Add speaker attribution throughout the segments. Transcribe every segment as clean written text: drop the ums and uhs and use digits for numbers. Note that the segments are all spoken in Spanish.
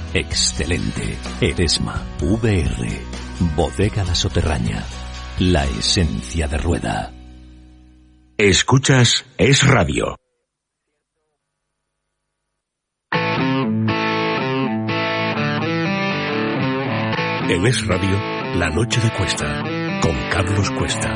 Speaker 1: excelente. Eresma, VR, Bodega La Soterraña, la esencia de Rueda.
Speaker 2: Escuchas Es Radio. En Es Radio, La Noche de Cuesta, con Carlos Cuesta.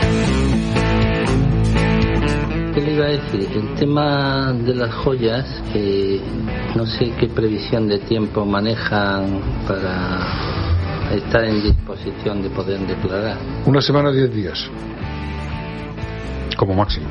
Speaker 3: ¿Qué le iba a decir? El tema de las joyas, no sé qué previsión de tiempo manejan para estar en disposición de poder declarar.
Speaker 4: 1 semana, 10 días. Como máximo.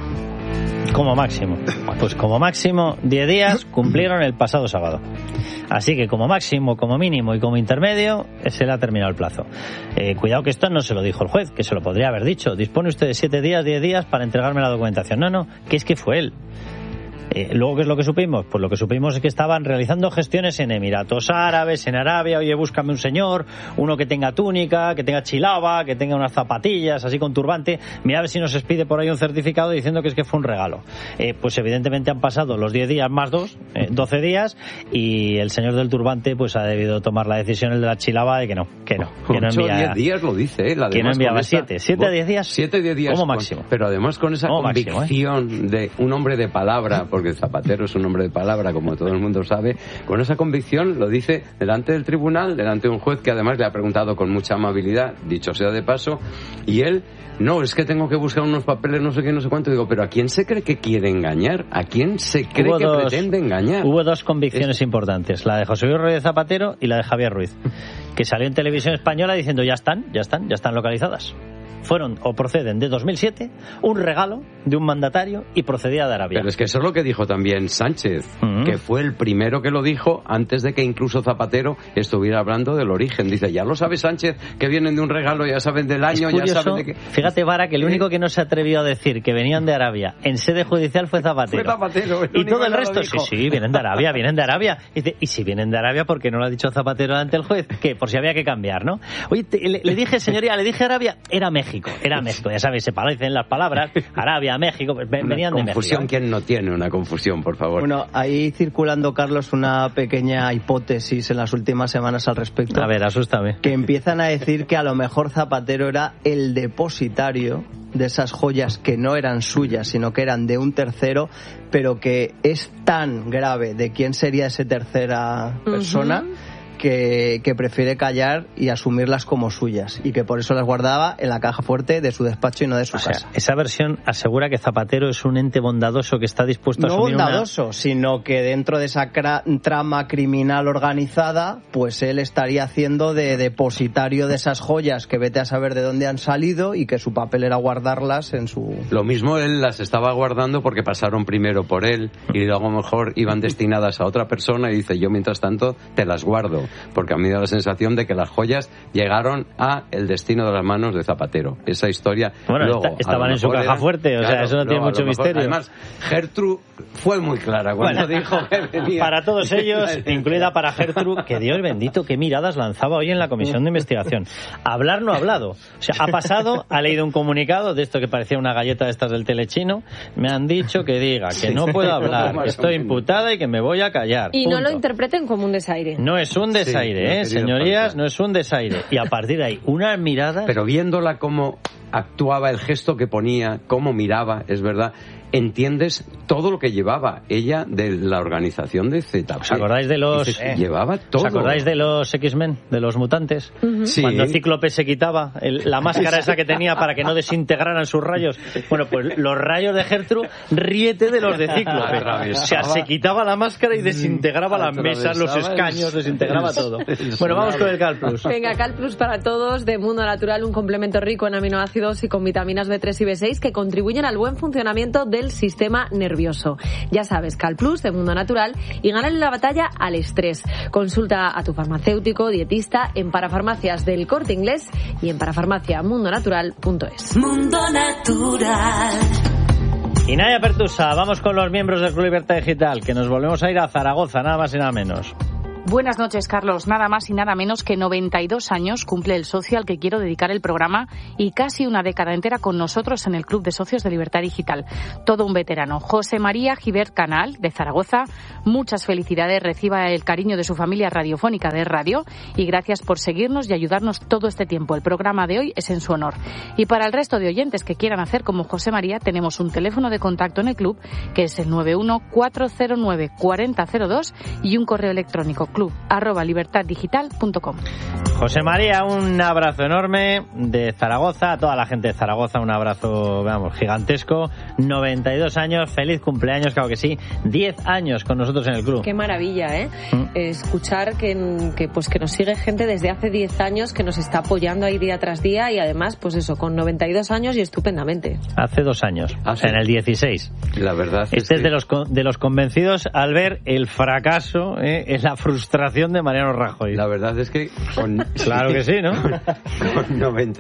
Speaker 5: Como máximo. Pues como máximo 10 días cumplieron el pasado sábado. Así que como máximo, como mínimo y como intermedio se le ha terminado el plazo. Cuidado que esto no se lo dijo el juez, que se lo podría haber dicho. Dispone usted de 7 días, 10 días para entregarme la documentación. No, que es que fue él. Luego, ¿qué es lo que supimos? Pues lo que supimos es que estaban realizando gestiones en Emiratos Árabes, en Arabia. Oye, búscame un señor, uno que tenga túnica, que tenga chilaba, que tenga unas zapatillas así con turbante. Mira a ver si nos expide por ahí un certificado diciendo que es que fue un regalo. Pues evidentemente han pasado los 10 días más 2, 12 días, y el señor del turbante pues ha debido tomar la decisión, el de la chilaba, de que no envía.
Speaker 6: 10 días lo dice,
Speaker 5: que no enviaba 7 a 10 días.
Speaker 6: 7 a 10 días
Speaker 5: como máximo.
Speaker 6: Pero además con esa convicción de un hombre de palabra, porque Zapatero es un hombre de palabra, como todo el mundo sabe, con esa convicción lo dice delante del tribunal, delante de un juez que además le ha preguntado con mucha amabilidad, dicho sea de paso, y él, no, es que tengo que buscar unos papeles, no sé qué, no sé cuánto. Digo, pero ¿a quién se cree que quiere engañar? ¿A quién se cree pretende engañar?
Speaker 5: Hubo 2 convicciones importantes, la de José Luis Rodríguez Zapatero y la de Javier Ruiz, que salió en Televisión Española diciendo ya están localizadas. Fueron o proceden de 2007, un regalo de un mandatario, y procedía de Arabia.
Speaker 6: Pero es que eso es lo que dijo también Sánchez, que fue el primero que lo dijo antes de que incluso Zapatero estuviera hablando del origen. Dice, ya lo sabe Sánchez, que vienen de un regalo, ya saben del año,
Speaker 5: curioso,
Speaker 6: ya saben de qué.
Speaker 5: Fíjate, Vara, que el único que no se atrevió a decir que venían de Arabia en sede judicial fue Zapatero. Y todo el resto, sí, vienen de Arabia. Y dice, y si vienen de Arabia, ¿por qué no lo ha dicho Zapatero ante el juez? Que por si había que cambiar, ¿no? Oye, le dije, señoría, Arabia, era México, ya sabéis, se parecen las palabras, Arabia, México, venían de México.
Speaker 6: Confusión, ¿quién no tiene una confusión, por favor?
Speaker 7: Bueno, ahí circulando, Carlos, una pequeña hipótesis en las últimas semanas al respecto.
Speaker 5: A ver, asústame.
Speaker 7: Que empiezan a decir que a lo mejor Zapatero era el depositario de esas joyas que no eran suyas, sino que eran de un tercero, pero que es tan grave de quién sería esa tercera persona, que prefiere callar y asumirlas como suyas, y que por eso las guardaba en la caja fuerte de su despacho y no de su casa.
Speaker 5: Esa versión asegura que Zapatero es un ente bondadoso que está dispuesto a asumir
Speaker 7: sino que dentro de esa trama criminal organizada, pues él estaría haciendo de depositario de esas joyas que vete a saber de dónde han salido, y que su papel era guardarlas en su...
Speaker 6: Lo mismo él las estaba guardando porque pasaron primero por él y luego a lo mejor iban destinadas a otra persona, y dice, yo mientras tanto te las guardo, porque a mí me da la sensación de que las joyas llegaron a el destino de las manos de Zapatero. Esa historia...
Speaker 5: Bueno, luego, estaban en su caja fuerte, o sea, eso no tiene mucho misterio.
Speaker 6: Además, Gertrude fue muy clara cuando dijo que venía.
Speaker 5: Para todos ellos, incluida para Gertrude, que Dios bendito, qué miradas lanzaba hoy en la comisión de investigación. Hablar no ha hablado. O sea, ha pasado, ha leído un comunicado de esto que parecía una galleta de estas del telechino. Me han dicho que diga que no puedo hablar, que estoy imputada y que me voy a callar.
Speaker 8: Y
Speaker 5: punto.
Speaker 8: no lo interpreten como un desaire.
Speaker 5: No es un desaire, señorías, no es un desaire. Y a partir de ahí, unas miradas...
Speaker 6: Pero viéndola cómo actuaba, el gesto que ponía, cómo miraba, es verdad, entiendes todo lo que llevaba ella de la organización de ZP.
Speaker 5: ¿Os acordáis de los...
Speaker 6: llevaba todo.
Speaker 5: ¿Os acordáis de los X-Men, de los mutantes?
Speaker 6: Sí.
Speaker 5: Cuando Cíclope se quitaba la máscara esa que tenía para que no desintegraran sus rayos. Bueno, pues los rayos de Gertrude, ríete de los de Cíclope. O sea, se quitaba la máscara y desintegraba las mesas, los escaños, desintegraba todo. Bueno, vamos con el Cal Plus.
Speaker 8: Venga, Cal Plus para todos, de Mundo Natural, un complemento rico en aminoácidos y con vitaminas B3 y B6 que contribuyen al buen funcionamiento del sistema nervioso. Ya sabes, Cal Plus de Mundo Natural, y gánale la batalla al estrés. Consulta a tu farmacéutico, dietista en Parafarmacias del Corte Inglés y en parafarmaciamundonatural.es.
Speaker 9: Mundo Natural.
Speaker 5: Y Naya Pertusa, vamos con los miembros del Club Libertad Digital, que nos volvemos a ir a Zaragoza, nada más y nada menos.
Speaker 4: Buenas noches, Carlos. Nada más y nada menos que 92 años cumple el socio al que quiero dedicar el programa y casi una década entera con nosotros en el Club de Socios de Libertad Digital. Todo un veterano. José María Gibert Canal, de Zaragoza. Muchas felicidades. Reciba el cariño de su familia radiofónica de Radio y gracias por seguirnos y ayudarnos todo este tiempo. El programa de hoy es en su honor. Y para el resto de oyentes que quieran hacer como José María, tenemos un teléfono de contacto en el club que es el 91-409-4002 y un correo electrónico club@libertaddigital.com.
Speaker 5: José María, un abrazo enorme de Zaragoza, a toda la gente de Zaragoza, un abrazo, vamos, gigantesco. 92 años, feliz cumpleaños, claro que sí. 10 años con nosotros en el club.
Speaker 8: Qué maravilla, ¿eh? Escuchar que nos sigue gente desde hace 10 años, que nos está apoyando ahí día tras día y además, pues eso, con 92 años y estupendamente.
Speaker 5: Hace 2 años, o sea, en el 16.
Speaker 6: La verdad
Speaker 5: es que... de los convencidos al ver el fracaso, es la frustración de Mariano Rajoy.
Speaker 6: La verdad es que
Speaker 5: claro que sí, ¿no?
Speaker 6: Con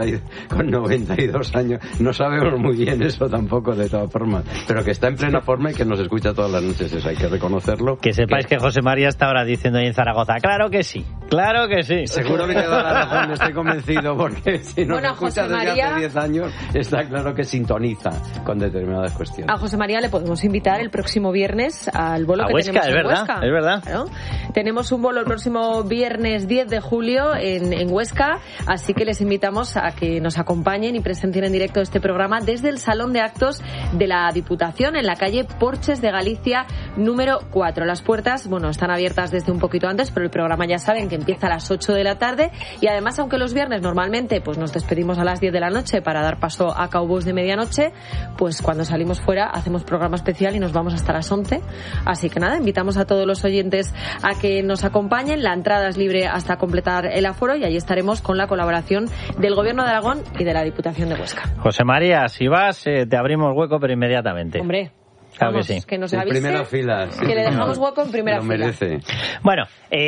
Speaker 6: 92 años no sabemos muy bien eso tampoco, de todas formas, pero que está en plena forma y que nos escucha todas las noches, eso hay que reconocerlo.
Speaker 5: Que sepáis que José María está ahora diciendo ahí en Zaragoza, claro que sí, claro que sí.
Speaker 6: Seguro que te da la razón, estoy convencido, porque si nos escucha desde hace 10 años está claro que sintoniza con determinadas cuestiones.
Speaker 8: A José María le podemos invitar el próximo viernes al bolo que
Speaker 5: Huesca,
Speaker 8: tenemos en
Speaker 5: Huesca. Es verdad.
Speaker 8: ¿No? Tenemos un bolo el próximo viernes 10 de julio en Huesca, así que les invitamos a que nos acompañen y presencien en directo este programa desde el Salón de Actos de la Diputación en la calle Porches de Galicia número 4. Las puertas, están abiertas desde un poquito antes, pero el programa ya saben que empieza a las 8 de la tarde y además, aunque los viernes normalmente pues nos despedimos a las 10 de la noche para dar paso a Cowboys de medianoche, pues cuando salimos fuera hacemos programa especial y nos vamos hasta las 11. Así que nada, invitamos a todos los oyentes a que nos acompañen. La entrada es libre hasta completar el aforo y ahí estaremos con la colaboración del Gobierno de Aragón y de la Diputación de Huesca.
Speaker 5: José María, si vas, te abrimos hueco, pero inmediatamente.
Speaker 8: Hombre.
Speaker 5: Claro
Speaker 8: Vamos,
Speaker 5: que sí.
Speaker 8: Que nos
Speaker 6: en
Speaker 8: avise,
Speaker 6: primera fila. Sí,
Speaker 8: que le dejamos hueco en primera
Speaker 6: lo
Speaker 8: fila.
Speaker 6: Merece.
Speaker 5: Bueno,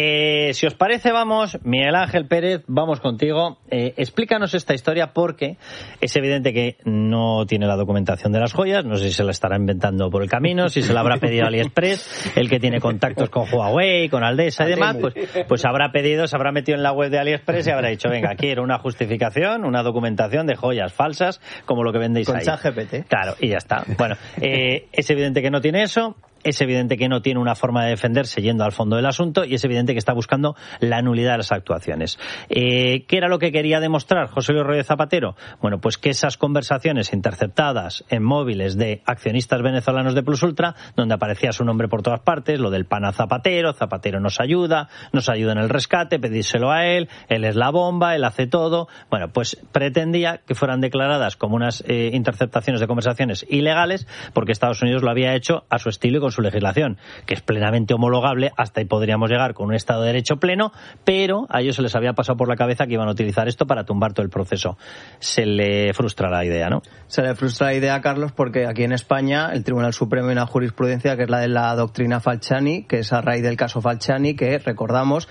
Speaker 5: si os parece, vamos, Miguel Ángel Pérez, vamos contigo. Explícanos esta historia porque es evidente que no tiene la documentación de las joyas. No sé si se la estará inventando por el camino, si se la habrá pedido a AliExpress, el que tiene contactos con Huawei, con Aldesa y demás, pues habrá pedido, se habrá metido en la web de AliExpress y habrá dicho, venga, quiero una justificación, una documentación de joyas falsas, como lo que vendéis
Speaker 7: con
Speaker 5: ahí.
Speaker 7: Con ChatGPT.
Speaker 5: Claro, y ya está. Bueno, es evidente que no tiene eso. Es evidente que no tiene una forma de defenderse yendo al fondo del asunto y es evidente que está buscando la nulidad de las actuaciones. ¿Qué era lo que quería demostrar José Luis Rodríguez Zapatero? Bueno, pues que esas conversaciones interceptadas en móviles de accionistas venezolanos de Plus Ultra, donde aparecía su nombre por todas partes, lo del pan a Zapatero, Zapatero nos ayuda en el rescate, pedírselo a él es la bomba, él hace todo. Bueno, pues pretendía que fueran declaradas como unas interceptaciones de conversaciones ilegales porque Estados Unidos lo había hecho a su estilo y con su legislación, que es plenamente homologable, hasta ahí podríamos llegar con un Estado de Derecho pleno, pero a ellos se les había pasado por la cabeza que iban a utilizar esto para tumbar todo el proceso. Se le frustra la idea, ¿no?
Speaker 7: Se le frustra la idea, Carlos, porque aquí en España el Tribunal Supremo hay una jurisprudencia que es la de la doctrina Falciani, que es a raíz del caso Falciani, que recordamos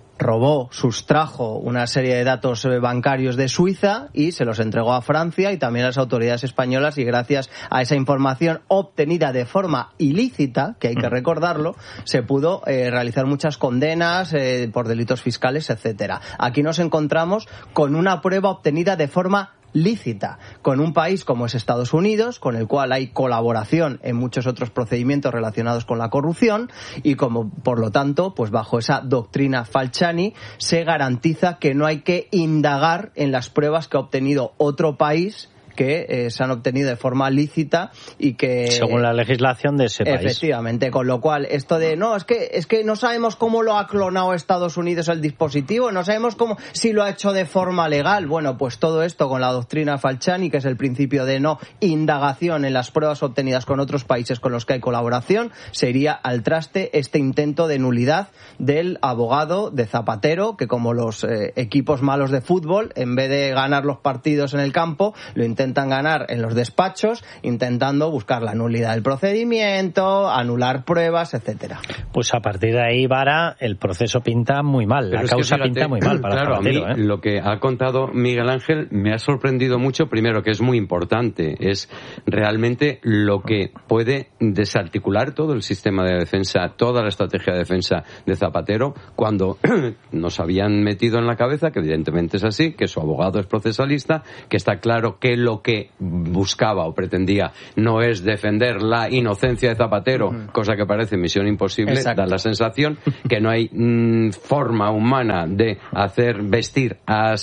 Speaker 7: sustrajo una serie de datos bancarios de Suiza y se los entregó a Francia y también a las autoridades españolas, y gracias a esa información obtenida de forma ilícita, que hay que recordarlo, se pudo realizar muchas condenas por delitos fiscales, etcétera. Aquí nos encontramos con una prueba obtenida de forma lícita, con un país como es Estados Unidos, con el cual hay colaboración en muchos otros procedimientos relacionados con la corrupción y como, por lo tanto, pues bajo esa doctrina Falciani se garantiza que no hay que indagar en las pruebas que ha obtenido otro país que se han obtenido de forma lícita y que
Speaker 5: según la legislación de ese país.
Speaker 7: Efectivamente, con lo cual esto de es que no sabemos cómo lo ha clonado Estados Unidos el dispositivo, no sabemos si lo ha hecho de forma legal. Bueno, pues todo esto con la doctrina Falciani, que es el principio de no indagación en las pruebas obtenidas con otros países con los que hay colaboración, sería al traste este intento de nulidad del abogado de Zapatero, que como los equipos malos de fútbol, en vez de ganar los partidos en el campo, lo intenta intentan ganar en los despachos, intentando buscar la nulidad del procedimiento, anular pruebas, etcétera.
Speaker 5: Pues a partir de ahí, Vara, el proceso pinta muy mal, la causa pinta muy mal para Zapatero.
Speaker 6: A mí, lo que ha contado Miguel Ángel me ha sorprendido mucho, primero, que es muy importante, es realmente lo que puede desarticular todo el sistema de defensa, toda la estrategia de defensa de Zapatero, cuando nos habían metido en la cabeza, que evidentemente es así, que su abogado es procesalista, que está claro que lo que buscaba o pretendía no es defender la inocencia de Zapatero, cosa que parece misión imposible. Exacto. Da la sensación que no hay forma humana de hacer vestir a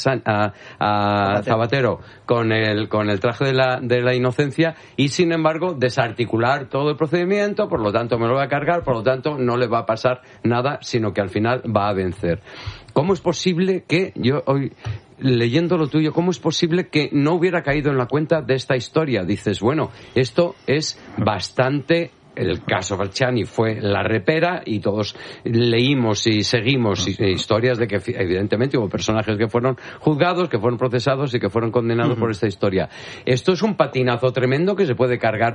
Speaker 6: Zapatero con el traje de la inocencia, y sin embargo desarticular todo el procedimiento, por lo tanto me lo va a cargar, por lo tanto no le va a pasar nada, sino que al final va a vencer. ¿Cómo es posible que yo hoy, leyendo lo tuyo, cómo es posible que no hubiera caído en la cuenta de esta historia? Dices, bueno, esto es bastante... El caso Falciani fue la repera y todos leímos y seguimos historias de que evidentemente hubo personajes que fueron juzgados, que fueron procesados y que fueron condenados por esta historia. Esto es un patinazo tremendo que se puede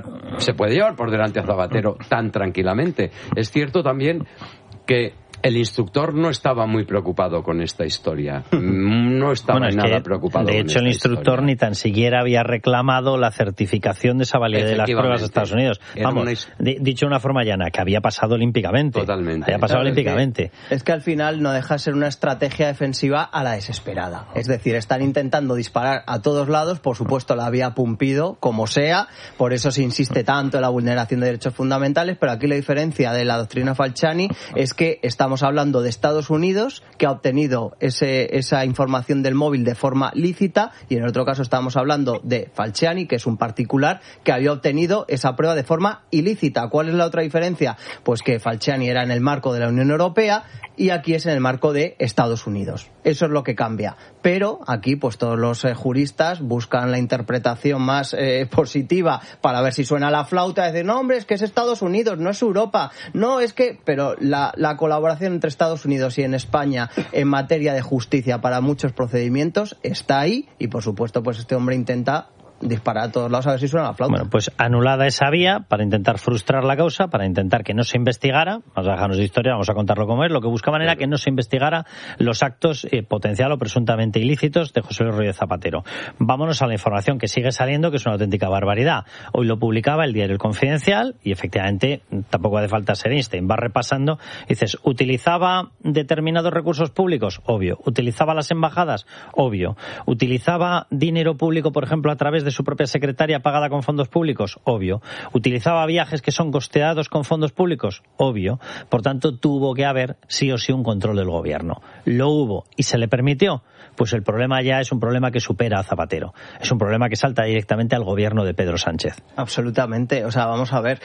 Speaker 6: llevar por delante a Zapatero tan tranquilamente. Es cierto también que el instructor no estaba muy preocupado con esta historia. No estaba nada preocupado.
Speaker 5: De hecho, el instructor ni tan siquiera había reclamado la certificación de esa validez de las pruebas de Estados Unidos. Vamos, dicho de una forma llana, que había pasado olímpicamente.
Speaker 6: Totalmente.
Speaker 5: Había pasado olímpicamente.
Speaker 7: Es que al final no deja de ser una estrategia defensiva a la desesperada. Es decir, están intentando disparar a todos lados. Por supuesto, la vía Pumpido, como sea. Por eso se insiste tanto en la vulneración de derechos fundamentales. Pero aquí la diferencia de la doctrina Falciani es que estamos hablando de Estados Unidos, que ha obtenido esa información del móvil de forma lícita, y en el otro caso estamos hablando de Falciani, que es un particular que había obtenido esa prueba de forma ilícita. ¿Cuál es la otra diferencia? Pues que Falciani era en el marco de la Unión Europea y aquí es en el marco de Estados Unidos. Eso es lo que cambia. Pero aquí pues todos los juristas buscan la interpretación más positiva para ver si suena la flauta, y decir, no hombre, es que es Estados Unidos, no es Europa, no es que... Pero la colaboración entre Estados Unidos y en España en materia de justicia para muchos procedimientos está ahí, y por supuesto pues este hombre intenta disparar a todos lados a ver si suena la flauta.
Speaker 5: Bueno, pues anulada esa vía para intentar frustrar la causa, para intentar que no se investigara. Vamos a dejarnos de historia, vamos a contarlo como es. Lo que buscaban era que no se investigara los actos potencial o presuntamente ilícitos de José Luis Rodríguez Zapatero. Vámonos a la información que sigue saliendo, que es una auténtica barbaridad. Hoy lo publicaba el diario El Confidencial y efectivamente tampoco hace falta ser Einstein. Va repasando, dices, ¿utilizaba determinados recursos públicos? Obvio. ¿Utilizaba las embajadas? Obvio. ¿Utilizaba dinero público, por ejemplo, a través de su propia secretaria pagada con fondos públicos? Obvio. ¿Utilizaba viajes que son costeados con fondos públicos? Obvio. Por tanto, tuvo que haber sí o sí un control del gobierno. Lo hubo y se le permitió. Pues el problema ya es un problema que supera a Zapatero. Es un problema que salta directamente al gobierno de Pedro Sánchez.
Speaker 7: Absolutamente. O sea, vamos a ver...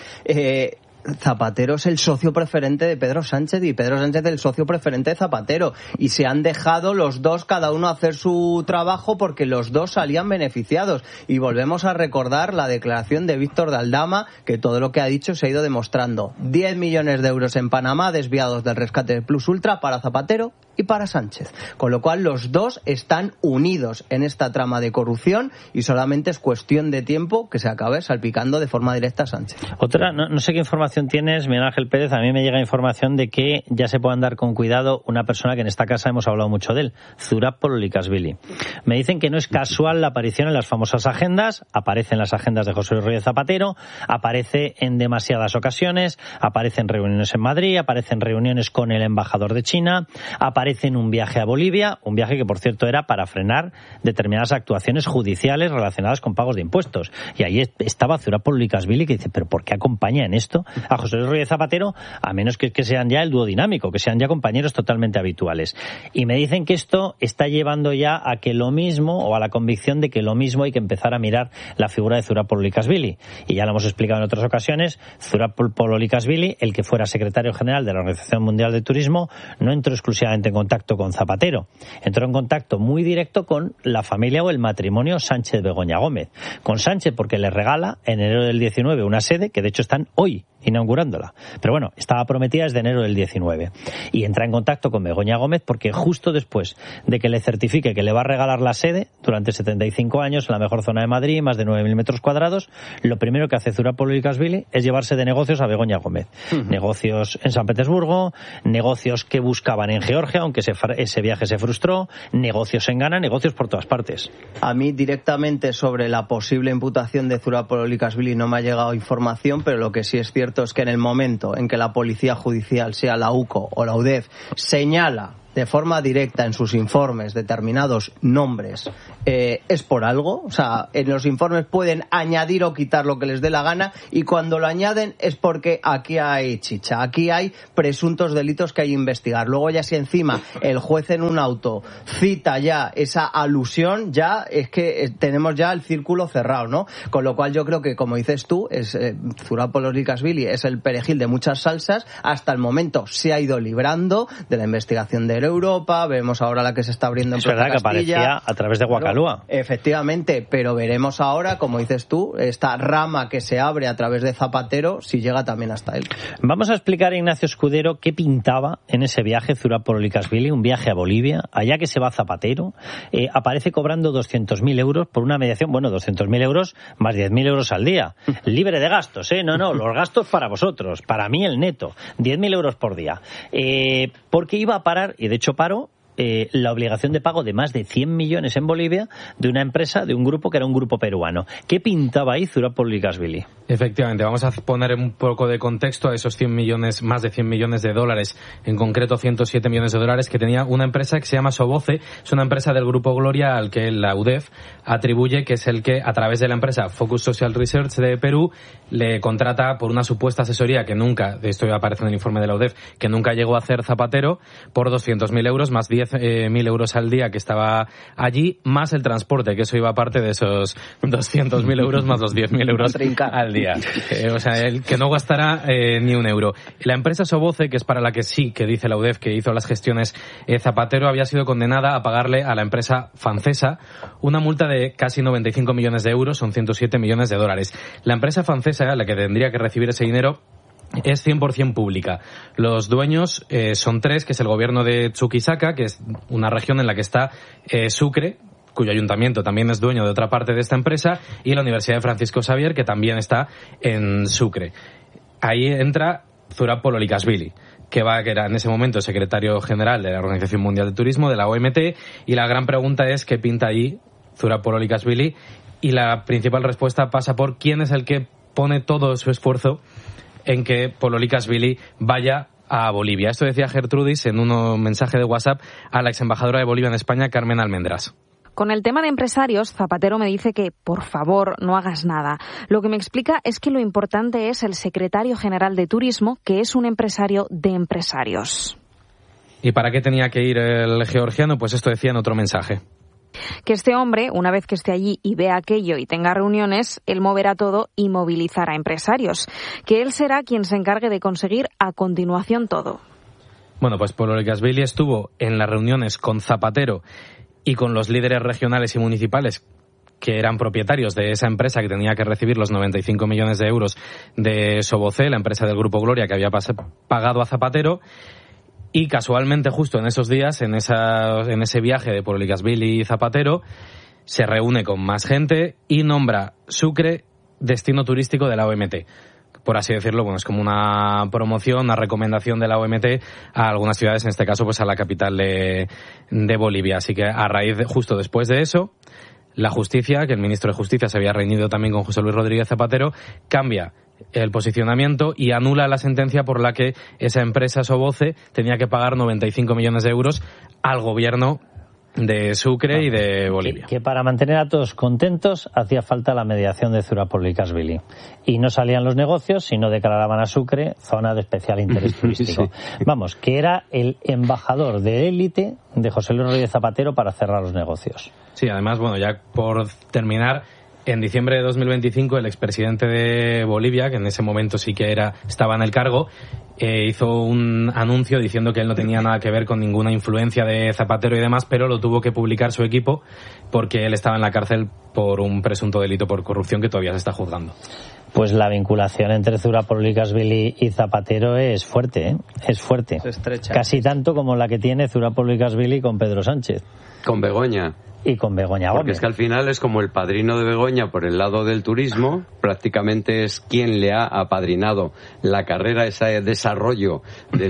Speaker 7: Zapatero es el socio preferente de Pedro Sánchez y Pedro Sánchez es el socio preferente de Zapatero, y se han dejado los dos cada uno hacer su trabajo porque los dos salían beneficiados. Y volvemos a recordar la declaración de Víctor de Aldama, que todo lo que ha dicho se ha ido demostrando. 10 millones de euros en Panamá desviados del rescate de Plus Ultra para Zapatero y para Sánchez, con lo cual los dos están unidos en esta trama de corrupción y solamente es cuestión de tiempo que se acabe salpicando de forma directa a Sánchez.
Speaker 5: Otra, no sé qué información tienes, Miguel Ángel Pérez. A mí me llega información de que ya se puede andar con cuidado una persona que en esta casa hemos hablado mucho de él, Zurab Pololikashvili. Me dicen que no es casual la aparición en las famosas agendas, aparece en las agendas de José Luis Rodríguez Zapatero, aparece en demasiadas ocasiones, aparece en reuniones en Madrid, aparece en reuniones con el embajador de China, aparece en un viaje a Bolivia, un viaje que por cierto era para frenar determinadas actuaciones judiciales relacionadas con pagos de impuestos. Y ahí estaba Zurab Pololikashvili, que dice, pero ¿por qué acompaña en esto a José Luis Rodríguez Zapatero, a menos que sean ya el dúo dinámico, que sean ya compañeros totalmente habituales? Y me dicen que esto está llevando ya a que lo mismo, o a la convicción de que lo mismo hay que empezar a mirar la figura de Zurab Pololikashvili. Y ya lo hemos explicado en otras ocasiones, Zurab Pololikashvili, el que fuera secretario general de la Organización Mundial de Turismo, no entró exclusivamente en contacto con Zapatero. Entró en contacto muy directo con la familia o el matrimonio Sánchez-Begoña Gómez. Con Sánchez porque le regala en enero del 19 una sede, que de hecho están hoy inaugurándola. Pero bueno, estaba prometida desde enero del 19. Y entra en contacto con Begoña Gómez porque justo después de que le certifique que le va a regalar la sede durante 75 años en la mejor zona de Madrid, más de 9.000 metros cuadrados, lo primero que hace Zurapolo y Casvili es llevarse de negocios a Begoña Gómez. Negocios en San Petersburgo, negocios que buscaban en Georgia, aunque ese viaje se frustró, negocios en Ghana, negocios por todas partes.
Speaker 7: A mí directamente sobre la posible imputación de Zurapolo y Casvili no me ha llegado información, pero lo que sí es cierto es que en el momento en que la Policía Judicial, sea la UCO o la UDEF, señala de forma directa en sus informes determinados nombres, es por algo. O sea, en los informes pueden añadir o quitar lo que les dé la gana, y cuando lo añaden es porque aquí hay chicha, aquí hay presuntos delitos que hay que investigar. Luego ya si encima el juez en un auto cita ya esa alusión, ya es que tenemos ya el círculo cerrado, ¿no? Con lo cual yo creo que, como dices tú, Zurapolo y Casvili es el perejil de muchas salsas. Hasta el momento se ha ido librando de la investigación de Europa, vemos ahora la que se está abriendo en Plaza Castilla.
Speaker 5: Es verdad que aparecía a través de Guacalúa.
Speaker 7: Efectivamente, pero veremos ahora, como dices tú, esta rama que se abre a través de Zapatero, si llega también hasta él.
Speaker 5: Vamos a explicar a Ignacio Escudero qué pintaba en ese viaje Zurapolo y Casvili, un viaje a Bolivia, allá que se va Zapatero, aparece cobrando 200.000 euros por una mediación, bueno, 200.000 euros más 10.000 euros al día, libre de gastos, no, los gastos para vosotros, para mí el neto, 10.000 euros por día, porque iba a parar, y de hecho paró, la obligación de pago de más de 100 millones en Bolivia de una empresa, de un grupo que era un grupo peruano. ¿Qué pintaba ahí Zurapolo y Casvili?
Speaker 10: Efectivamente, vamos a poner un poco de contexto a esos 100 millones, más de 100 millones de dólares, en concreto 107 millones de dólares que tenía una empresa que se llama Soboce. Es una empresa del Grupo Gloria al que la UDEF atribuye que es el que, a través de la empresa Focus Social Research de Perú, le contrata por una supuesta asesoría que nunca, de esto aparece en el informe de la UDEF, que nunca llegó a hacer Zapatero, por 200.000 euros más 10.000 euros al día que estaba allí, más el transporte, que eso iba aparte de esos 200.000 euros más los 10.000 euros al día. O sea, el que no gastará ni un euro. La empresa Soboce, que es para la que sí, que dice la UDEF que hizo las gestiones Zapatero, había sido condenada a pagarle a la empresa francesa una multa de casi 95 millones de euros, son 107 millones de dólares. La empresa francesa, la que tendría que recibir ese dinero, es 100% pública. Los dueños son tres, que es el gobierno de Chuquisaca, que es una región en la que está Sucre, cuyo ayuntamiento también es dueño de otra parte de esta empresa, y la Universidad de Francisco Xavier, que también está en Sucre. Ahí entra Zurapolo y Casvili, que era en ese momento secretario general de la Organización Mundial de Turismo, de la OMT, y la gran pregunta es ¿qué pinta allí Zurapolo y Casvili? Y la principal respuesta pasa por quién es el que pone todo su esfuerzo en que Polo y Casvili vaya a Bolivia. Esto decía Gertrudis en un mensaje de WhatsApp a la exembajadora de Bolivia en España, Carmen Almendras.
Speaker 4: Con el tema de empresarios, Zapatero me dice que, por favor, no hagas nada. Lo que me explica es que lo importante es el secretario general de Turismo, que es un empresario de empresarios.
Speaker 10: ¿Y para qué tenía que ir el georgiano? Pues esto decía en otro mensaje.
Speaker 4: Que este hombre, una vez que esté allí y vea aquello y tenga reuniones, él moverá todo y movilizará a empresarios. Que él será quien se encargue de conseguir a continuación todo.
Speaker 10: Bueno, pues Polo y Casvili estuvo en las reuniones con Zapatero y con los líderes regionales y municipales que eran propietarios de esa empresa que tenía que recibir los 95 millones de euros de Soboce, la empresa del Grupo Gloria que había pagado a Zapatero. Y casualmente, justo en esos días, en ese viaje de Polo y Casvili y Zapatero, se reúne con más gente y nombra Sucre destino turístico de la OMT. Por así decirlo, bueno, es como una promoción, una recomendación de la OMT a algunas ciudades, en este caso, pues a la capital de Bolivia. Así que a raíz justo después de eso, la justicia, que el ministro de Justicia se había reunido también con José Luis Rodríguez Zapatero, cambia el posicionamiento y anula la sentencia por la que esa empresa Soboce tenía que pagar 95 millones de euros al gobierno de Sucre y de Bolivia.
Speaker 5: Que para mantener a todos contentos hacía falta la mediación de Zurapolo y Casvili. Y no salían los negocios si no declaraban a Sucre zona de especial interés turístico. Sí. Vamos, que era el embajador de élite de José Luis Rodríguez Zapatero para cerrar los negocios.
Speaker 10: Sí, además, bueno, ya por terminar, En diciembre de 2025, el expresidente de Bolivia, que en ese momento sí que estaba en el cargo, hizo un anuncio diciendo que él no tenía nada que ver con ninguna influencia de Zapatero y demás, pero lo tuvo que publicar su equipo porque él estaba en la cárcel por un presunto delito por corrupción que todavía se está juzgando.
Speaker 5: Pues la vinculación entre Zurapolvicasvili y Zapatero es fuerte, ¿eh? Es fuerte.
Speaker 7: Es estrecha.
Speaker 5: Casi tanto como la que tiene Zurapolvicasvili con Pedro Sánchez.
Speaker 6: Con Begoña.
Speaker 5: Y con Begoña Gómez.
Speaker 6: Porque es que al final es como el padrino de Begoña por el lado del turismo, prácticamente es quien le ha apadrinado la carrera, ese desarrollo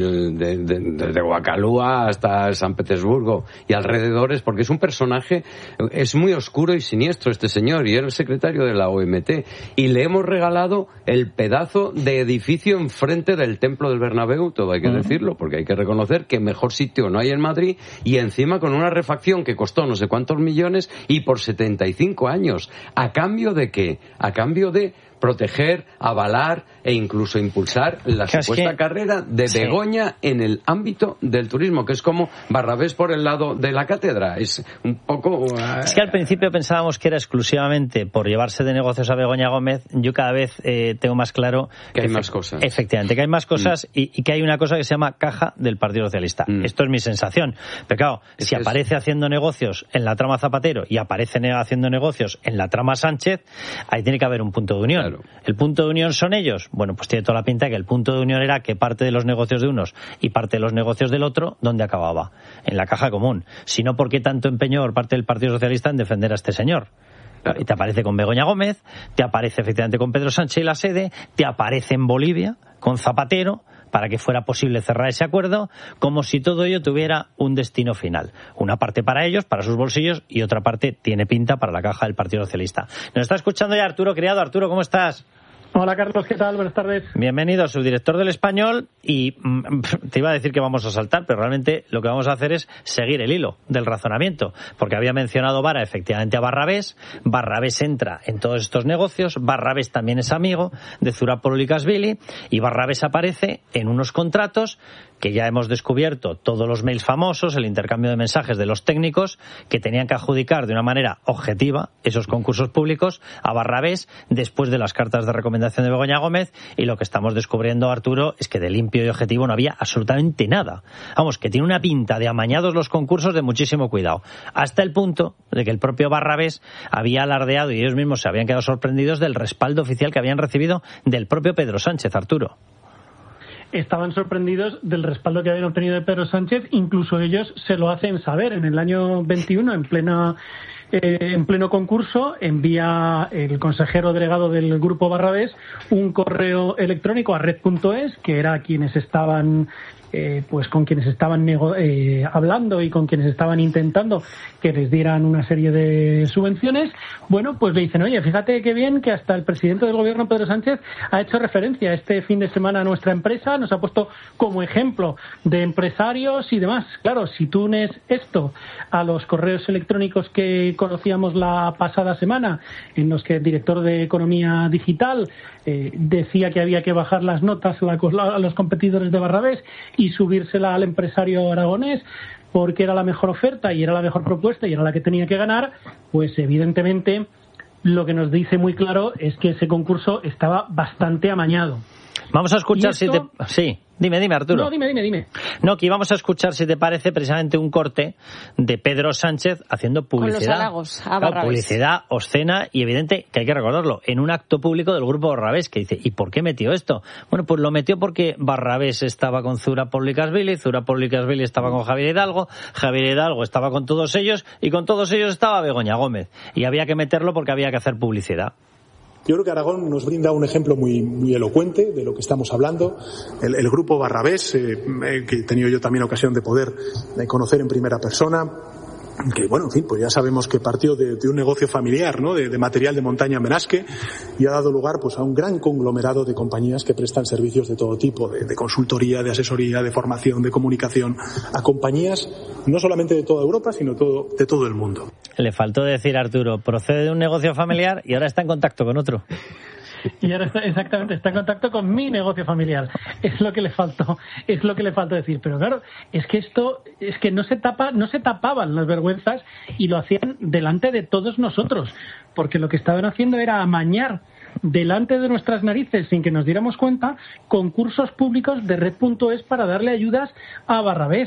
Speaker 6: desde Huacalúa hasta San Petersburgo y alrededores, porque es un personaje, es muy oscuro y siniestro este señor, y era el secretario de la OMT, y le hemos regalado el pedazo de edificio enfrente del Templo del Bernabéu, todo hay que decirlo, porque hay que reconocer que mejor sitio no hay en Madrid, y encima con una refacción que costó no sé cuántos millones y por 75 años. ¿A cambio de qué? A cambio de proteger, avalar e incluso impulsar la supuesta carrera de Begoña en el ámbito del turismo, que es como Barrabés por el lado de la cátedra. Es un poco...
Speaker 5: Es que al principio pensábamos que era exclusivamente por llevarse de negocios a Begoña Gómez. Yo cada vez tengo más claro
Speaker 6: que hay más cosas.
Speaker 5: Efectivamente, que hay más cosas y que hay una cosa que se llama caja del Partido Socialista. Esto es mi sensación. Pero claro, si aparece haciendo negocios en la trama Zapatero y aparece haciendo negocios en la trama Sánchez, ahí tiene que haber un punto de unión. Claro. ¿El punto de unión son ellos? Bueno, pues tiene toda la pinta que el punto de unión era que parte de los negocios de unos y parte de los negocios del otro, ¿dónde acababa? En la caja común. Si no, ¿por qué tanto empeño por parte del Partido Socialista en defender a este señor? Y te aparece con Begoña Gómez, te aparece efectivamente con Pedro Sánchez y la sede, te aparece en Bolivia con Zapatero, para que fuera posible cerrar ese acuerdo, como si todo ello tuviera un destino final. Una parte para ellos, para sus bolsillos, y otra parte tiene pinta para la caja del Partido Socialista. Nos está escuchando ya Arturo Criado. Arturo, ¿cómo estás?
Speaker 11: Hola Carlos, ¿qué tal? Buenas tardes.
Speaker 5: Bienvenido, subdirector del Español, y te iba a decir que vamos a saltar, pero realmente lo que vamos a hacer es seguir el hilo del razonamiento, porque había mencionado Vara efectivamente a Barrabés. Barrabés entra en todos estos negocios, Barrabés también es amigo de Zurapolvicasvili y Barrabés aparece en unos contratos que ya hemos descubierto, todos los mails famosos, el intercambio de mensajes de los técnicos que tenían que adjudicar de una manera objetiva esos concursos públicos a Barrabés después de las cartas de recomendación de Begoña Gómez, y lo que estamos descubriendo, Arturo, es que de limpio y objetivo no había absolutamente nada. Vamos, que tiene una pinta de amañados los concursos de muchísimo cuidado, hasta el punto de que el propio Barrabés había alardeado y ellos mismos se habían quedado sorprendidos del respaldo oficial que habían recibido del propio Pedro Sánchez, Arturo.
Speaker 11: Estaban sorprendidos del respaldo que habían obtenido de Pedro Sánchez, incluso ellos se lo hacen saber. En el año 21, en pleno concurso, envía el consejero delegado del Grupo Barrabés un correo electrónico a red.es, que era quienes estaban con quienes estaban hablando y con quienes estaban intentando que les dieran una serie de subvenciones. Bueno, pues le dicen, oye, fíjate qué bien que hasta el presidente del gobierno, Pedro Sánchez, ha hecho referencia este fin de semana a nuestra empresa, nos ha puesto como ejemplo de empresarios y demás. Claro, si tú unes esto a los correos electrónicos que conocíamos la pasada semana, en los que el director de Economía Digital decía que había que bajar las notas a los competidores de Barrabés y subírsela al empresario aragonés porque era la mejor oferta y era la mejor propuesta y era la que tenía que ganar, pues evidentemente lo que nos dice muy claro es que ese concurso estaba bastante amañado.
Speaker 5: Vamos a escuchar Sí. Dime, Arturo.
Speaker 11: No, dime.
Speaker 5: No, que íbamos a escuchar, si te parece, precisamente un corte de Pedro Sánchez haciendo publicidad.
Speaker 8: Con los halagos a Barrabés.
Speaker 5: Publicidad obscena y evidente, que hay que recordarlo, en un acto público del Grupo Barrabés, que dice, ¿y por qué metió esto? Bueno, pues lo metió porque Barrabés estaba con Zurapolvicasvili estaba con Javier Hidalgo estaba con todos ellos, y con todos ellos estaba Begoña Gómez. Y había que meterlo porque había que hacer publicidad.
Speaker 12: Yo creo que Aragón nos brinda un ejemplo muy elocuente de lo que estamos hablando. El Grupo Barrabés, que he tenido yo también ocasión de poder conocer en primera persona, que bueno, en fin, pues ya sabemos que partió de un negocio familiar, ¿no? De material de montaña en Benasque, y ha dado lugar pues a un gran conglomerado de compañías que prestan servicios de todo tipo, de consultoría, de asesoría, de formación, de comunicación, a compañías no solamente de toda Europa, sino de todo el mundo.
Speaker 5: Le faltó decir, Arturo, procede de un negocio familiar y ahora está en contacto con otro.
Speaker 11: Y ahora está en contacto con mi negocio familiar. Es lo que le faltó decir. Pero claro, es que no se tapaban las vergüenzas y lo hacían delante de todos nosotros, porque lo que estaban haciendo era amañar delante de nuestras narices, sin que nos diéramos cuenta, concursos públicos de Red.es para darle ayudas a Barrabés.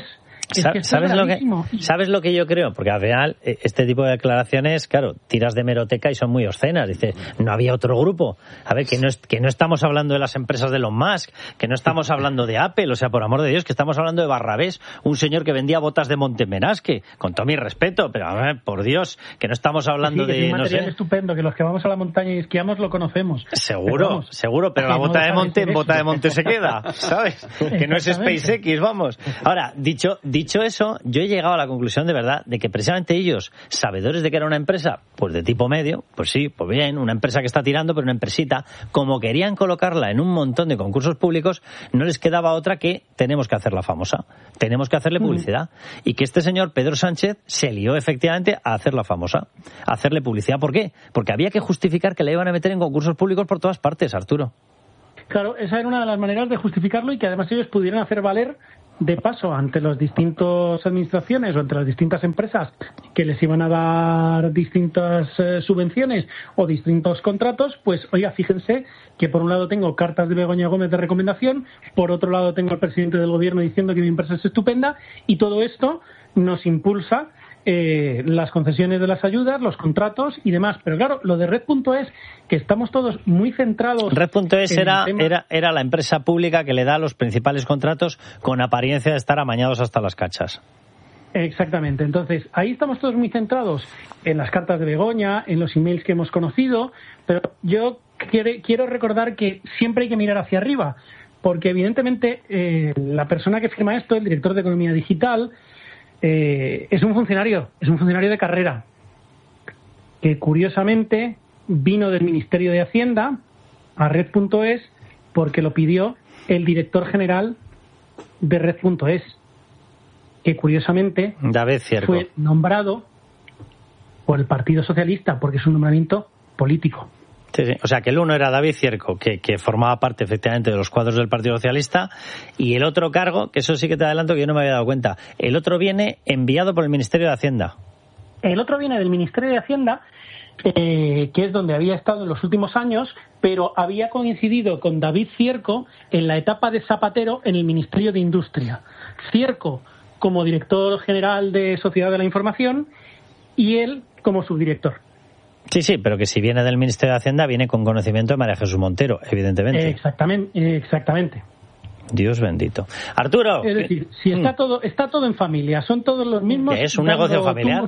Speaker 5: ¿Sabes lo que yo creo? Porque al final este tipo de declaraciones, claro, tiras de meroteca y son muy obscenas. Dices, no había otro grupo. A ver, que no estamos hablando de las empresas de Elon Musk, que no estamos hablando de Apple, o sea, por amor de Dios, que estamos hablando de Barrabés, un señor que vendía botas de Montemerasque, con todo mi respeto, pero a ver, por Dios, que no estamos hablando de...
Speaker 11: Es un material estupendo, que los que vamos a la montaña y esquiamos lo conocemos.
Speaker 5: Seguro, pero la bota de monte en bota de monte se queda, ¿sabes? Que no es SpaceX, vamos. Ahora, dicho eso, yo he llegado a la conclusión de verdad de que precisamente ellos, sabedores de que era una empresa, pues de tipo medio, pues sí, pues bien, una empresa que está tirando, pero una empresita, como querían colocarla en un montón de concursos públicos, no les quedaba otra que tenemos que hacerla famosa, tenemos que hacerle publicidad. Y que este señor Pedro Sánchez se lió efectivamente a hacerla famosa, a hacerle publicidad. ¿Por qué? Porque había que justificar que la iban a meter en concursos públicos por todas partes, Arturo.
Speaker 11: Claro, esa era una de las maneras de justificarlo y que además ellos pudieran hacer valer de paso ante las distintas administraciones o entre las distintas empresas que les iban a dar distintas subvenciones o distintos contratos, pues oiga, fíjense que por un lado tengo cartas de Begoña Gómez de recomendación, por otro lado tengo al presidente del gobierno diciendo que mi empresa es estupenda, y todo esto nos impulsa las concesiones de las ayudas, los contratos y demás. Pero claro, lo de Red.es, que estamos todos muy centrados...
Speaker 5: Red.es era la empresa pública que le da los principales contratos con apariencia de estar amañados hasta las cachas.
Speaker 11: Exactamente. Entonces, ahí estamos todos muy centrados en las cartas de Begoña, en los emails que hemos conocido, pero yo quiero recordar que siempre hay que mirar hacia arriba, porque evidentemente la persona que firma esto, el director de Economía Digital, es un funcionario de carrera que curiosamente vino del Ministerio de Hacienda a Red.es porque lo pidió el director general de Red.es, que curiosamente
Speaker 5: David Cierco
Speaker 11: fue nombrado por el Partido Socialista porque es un nombramiento político.
Speaker 5: Sí. O sea, que el uno era David Cierco, que formaba parte efectivamente de los cuadros del Partido Socialista, y el otro cargo, que eso sí que te adelanto que yo no me había dado cuenta, el otro viene enviado por el Ministerio de Hacienda.
Speaker 11: El otro viene del Ministerio de Hacienda, que es donde había estado en los últimos años, pero había coincidido con David Cierco en la etapa de Zapatero en el Ministerio de Industria. Cierco como director general de Sociedad de la Información y él como subdirector.
Speaker 5: Sí, pero que si viene del Ministerio de Hacienda viene con conocimiento de María Jesús Montero, evidentemente.
Speaker 11: Exactamente.
Speaker 5: Dios bendito. Arturo.
Speaker 11: Es decir, si está todo en familia, son todos los mismos.
Speaker 5: Es un negocio familiar.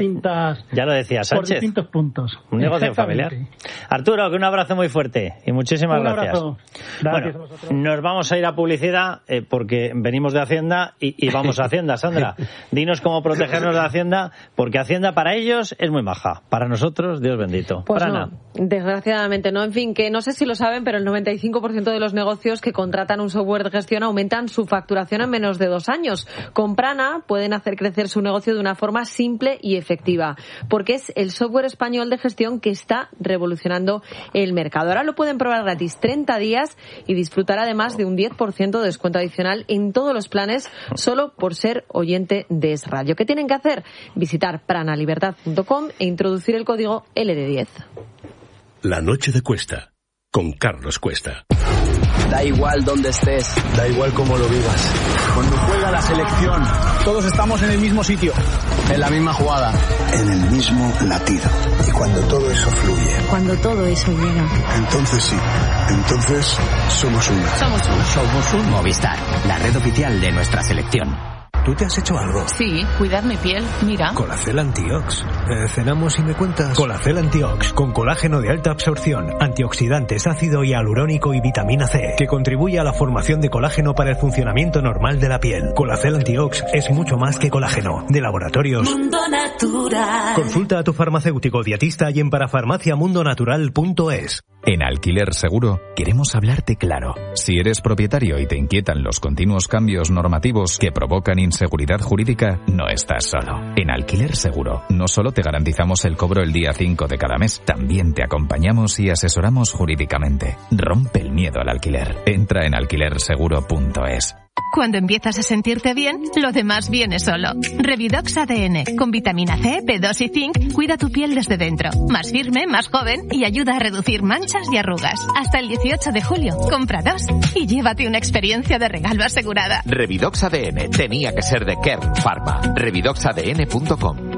Speaker 11: Ya
Speaker 5: lo decía Sánchez.
Speaker 11: Por distintos puntos.
Speaker 5: Un negocio familiar. Arturo, que un abrazo muy fuerte y muchísimas gracias.
Speaker 11: Gracias
Speaker 5: bueno, nos vamos a ir a publicidad porque venimos de Hacienda y vamos a Hacienda. Sandra, dinos cómo protegernos de Hacienda, porque Hacienda para ellos es muy maja. Para nosotros, Dios bendito.
Speaker 8: Pues
Speaker 5: Prana.
Speaker 8: no, desgraciadamente no. En fin, que no sé si lo saben, pero el 95% de los negocios que contratan un software de gestión aumentan su facturación en menos de 2 años. Con Prana pueden hacer crecer su negocio de una forma simple y efectiva, porque es el software español de gestión que está revolucionando el mercado. Ahora lo pueden probar gratis 30 días y disfrutar además de un 10% de descuento adicional en todos los planes solo por ser oyente de Es Radio. ¿Qué tienen que hacer? Visitar pranalibertad.com e introducir el código LD10.
Speaker 2: La noche de Cuesta, con Carlos Cuesta.
Speaker 13: Da igual dónde estés,
Speaker 14: da igual cómo lo vivas.
Speaker 13: Cuando juega la selección,
Speaker 14: todos estamos en el mismo sitio,
Speaker 13: en la misma jugada,
Speaker 15: en el mismo latido. Y cuando todo eso fluye,
Speaker 16: cuando todo eso llega,
Speaker 15: entonces sí, entonces somos uno.
Speaker 17: Somos un Movistar, la red oficial de nuestra selección.
Speaker 14: ¿Tú te has hecho algo?
Speaker 18: Sí, cuidar mi piel, mira.
Speaker 14: Colacel Antiox. ¿Cenamos y me cuentas? Colacel Antiox, con colágeno de alta absorción, antioxidantes, ácido hialurónico y vitamina C, que contribuye a la formación de colágeno para el funcionamiento normal de la piel. Colacel Antiox es mucho más que colágeno. De Laboratorios
Speaker 9: Mundo Natural.
Speaker 14: Consulta a tu farmacéutico dietista y en parafarmaciamundonatural.es.
Speaker 16: En Alquiler Seguro queremos hablarte claro. Si eres propietario y te inquietan los continuos cambios normativos que provocan inseguridad jurídica, no estás solo. En Alquiler Seguro no solo te garantizamos el cobro el día 5 de cada mes, también te acompañamos y asesoramos jurídicamente. Rompe el miedo al alquiler. Entra en alquilerseguro.es.
Speaker 19: Cuando empiezas a sentirte bien, lo demás viene solo. Revidox ADN, con vitamina C, B2 y zinc, cuida tu piel desde dentro. Más firme, más joven y ayuda a reducir manchas y arrugas. Hasta el 18 de julio, compra 2 y llévate una experiencia de regalo asegurada.
Speaker 20: Revidox ADN, tenía que ser de Kern Pharma. Revidoxadn.com.